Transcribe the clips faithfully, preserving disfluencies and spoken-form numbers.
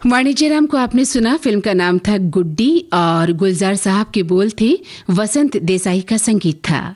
वाणिज्य राम को आपने सुना। फिल्म का नाम था गुड्डी और गुलजार साहब के बोल थे, वसंत देसाई का संगीत था।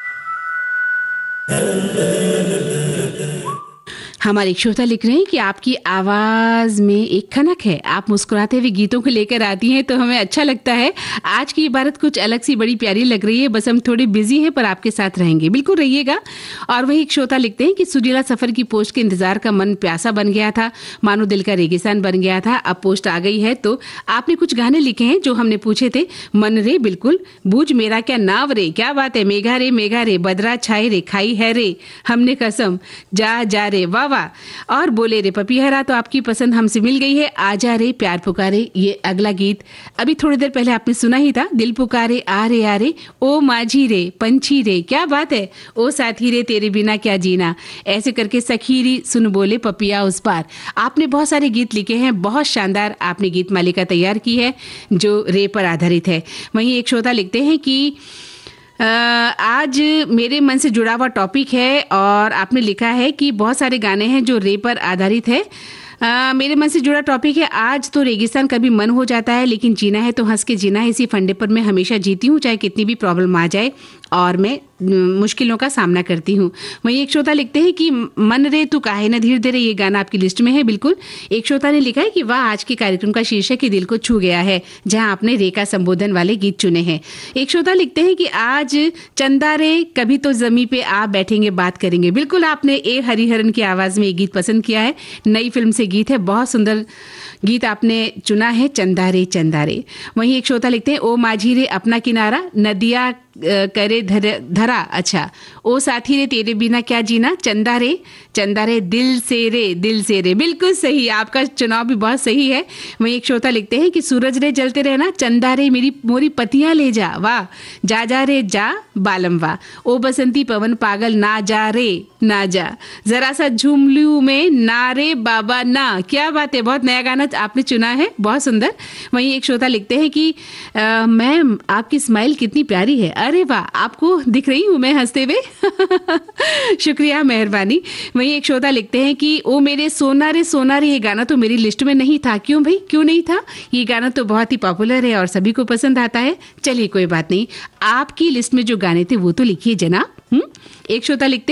हमारे एक श्रोता लिख रहे हैं कि आपकी आवाज में एक खनक है, आप मुस्कुराते हुए गीतों को लेकर आती हैं तो हमें अच्छा लगता है। आज की इबारत कुछ अलग सी बड़ी प्यारी लग रही है, बस हम थोड़े बिजी हैं पर आपके साथ रहेंगे, बिल्कुल रहिएगा। और वही एक श्रोता लिखते हैं कि सुरीला सफर की पोस्ट के इंतजार का मन प्यासा बन गया था, मानो दिल का रेगिस्तान बन गया था। अब पोस्ट आ गई है तो आपने कुछ गाने लिखे हैं जो हमने पूछे थे। मन रे बिल्कुल, बूझ मेरा क्या नाव रे, क्या बात है, मेघा रे मेघा रे, बदरा छाए रे, खाई है रे हमने कसम, जा जा रे, वाह वाह। और बोले रे पपीहरा तो आपकी पसंद हमसे मिल गई है। आजा रे प्यार पुकारे, ये अगला गीत अभी थोड़ी देर पहले आपने सुना ही था। दिल पुकारे आ रे आ रे, ओ माझी रे पंछी रे, क्या बात है, ओ साथी रे तेरे बिना क्या जीना, ऐसे करके सखीरी सुन बोले पपिया उस पार। आपने बहुत सारे गीत लिखे हैं, बहुत शानदार आपने गीत मालिका तैयार की है जो रे पर आधारित है। वहीं एक श्रोता लिखते हैं कि आज मेरे मन से जुड़ा हुआ टॉपिक है और आपने लिखा है कि बहुत सारे गाने हैं जो रे पर आधारित है। आ, मेरे मन से जुड़ा टॉपिक है, आज तो रेगिस्तान कभी मन हो जाता है, लेकिन जीना है तो हंस के जीना है। इसी फंडे पर मैं हमेशा जीती हूँ, चाहे कितनी भी प्रॉब्लम आ जाए और मैं मुश्किलों का सामना करती हूँ। वहीं एक श्रोता लिखते हैं कि मन रे तू काहे न धीर दे रे, ये गाना आपकी लिस्ट में है। बिल्कुल, एक श्रोता ने लिखा है कि वाह, आज के कार्यक्रम का शीर्षक ही दिल को छू गया है, जहां आपने रे का संबोधन वाले गीत चुने हैं। एक श्रोता लिखते हैं कि आज चंदा रे कभी तो जमी पे आप बैठेंगे बात करेंगे। बिल्कुल, आपने ए हरिहरन की आवाज में ये गीत पसंद किया है, नई फिल्म से गीत है, बहुत सुंदर गीत आपने चुना है, चंदा रे चंदा रे। वहीं एक श्रोता लिखते हैं ओ माझी रे अपना किनारा, नदिया करे धर, धरा, अच्छा, ओ साथी रे तेरे बिना क्या जीना, चंदा रे चंदा रे दिल से रे दिल से रे। बिल्कुल सही, आपका चुनाव भी बहुत सही है। वहीं एक श्रोता लिखते हैं कि सूरज रे जलते रहना, चंदा रे मेरी मोरी पतियां ले जा, वाह, जा जा रे जा बालम वाह, ओ बसंती पवन पागल ना जा रे ना जा, जरा सा झूम लूं में ना रे बाबा ना, क्या बात है, बहुत नया गाना आपने चुना है, बहुत सुंदर। वहीं एक श्रोता लिखते हैं कि मैम आपकी स्माइल कितनी प्यारी है, अरे वाह, आपको दिख रही हूं मैं हंसते हुए शुक्रिया, मेहरबानी। वहीं एक श्रोता लिखते हैं कि ओ मेरे सोना रे सोना रे, ये गाना तो मेरी लिस्ट में नहीं था। क्यों भाई, क्यों नहीं था? ये गाना तो बहुत ही पॉपुलर है और सभी को पसंद आता है। चलिए कोई बात नहीं, आपकी लिस्ट में जो गाने थे वो तो लिखिए जनाब। एक श्रोता लिखते